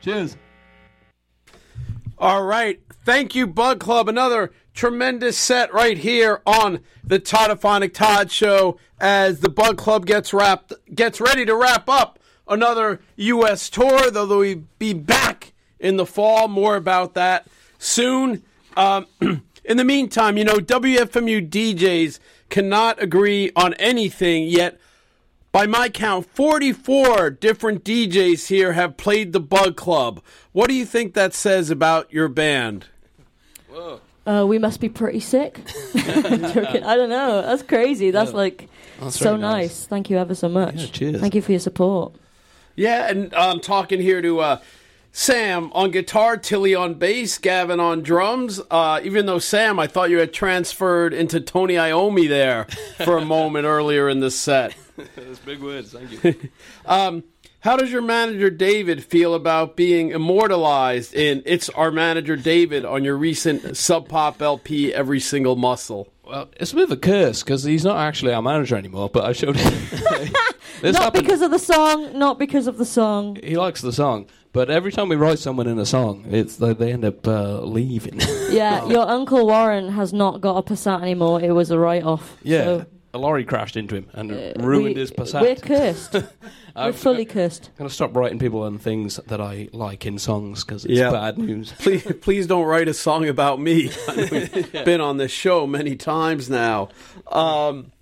Cheers. All right. Thank you, Bug Club. Another tremendous set right here on the Toddophonic Todd Show as the Bug Club gets ready to wrap up another U.S. tour, though we'll be back in the fall. More about that soon. In the meantime, WFMU DJs cannot agree on anything, yet by my count, 44 different DJs here have played the Bug Club. What do you think that says about your band? Whoa. We must be pretty sick. I don't know. That's crazy. That's so nice. Thank you ever so much. Yeah, cheers. Thank you for your support. Yeah, and I'm talking here to Sam on guitar, Tilly on bass, Gavin on drums. Even though, Sam, I thought you had transferred into Tony Iommi there for a moment earlier in this set. That's big words, thank you. How does your manager, David, feel about being immortalized in It's Our Manager, David on your recent Sub Pop LP, Every Single Muscle? Well, it's a bit of a curse because he's not actually our manager anymore, but I showed him. Because of the song, not because of the song. He likes the song, but every time we write someone in a song, they end up leaving. Yeah, your Uncle Warren has not got a Passat anymore. It was a write-off. Yeah, so a lorry crashed into him and ruined his Passat. We're cursed. We're fully cursed. I'm going to stop writing people on things that I like in songs because it's bad news. Please don't write a song about me. We've been on this show many times now. I'm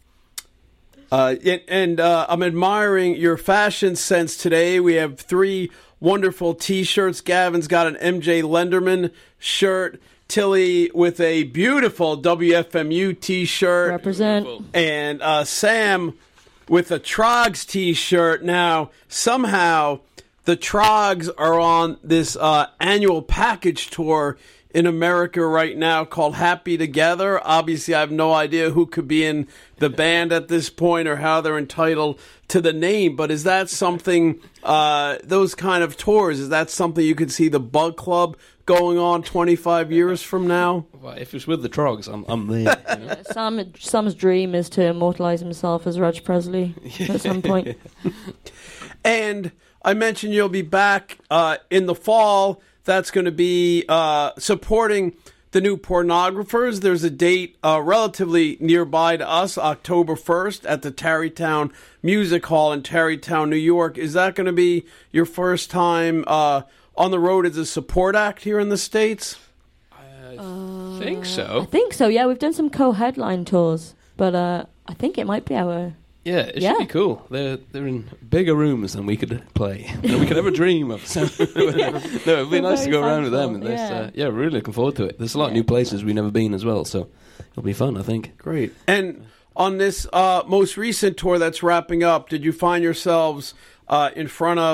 admiring your fashion sense today. We have 3 wonderful T-shirts. Gavin's got an MJ Lenderman shirt. Tilly with a beautiful WFMU T-shirt. Represent. And Sam with a Trogs T-shirt. Now, somehow, the Trogs are on this annual package tour in America right now called Happy Together. Obviously, I have no idea who could be in the band at this point or how they're entitled to the name, but is that something, those kind of tours, is that something you could see the Bug Club going on 25 years from now? Well, if it's with the Trogs, I'm there. Sam's dream is to immortalize himself as Reg Presley at some point. And I mentioned you'll be back in the fall. That's going to be supporting the new Pornographers. There's a date relatively nearby to us, October 1st, at the Tarrytown Music Hall in Tarrytown, New York. Is that going to be your first time on the road as a support act here in the States? I think so. I think so, yeah. We've done some co-headline tours, but I think it might be our... Yeah, it should be cool. They're in bigger rooms than we could play, than we could ever dream of. So, it'd be nice to go around with them. And really looking forward to it. There's a lot of new places we've never been as well, so it'll be fun, I think. Great. And on this most recent tour that's wrapping up, did you find yourselves in front of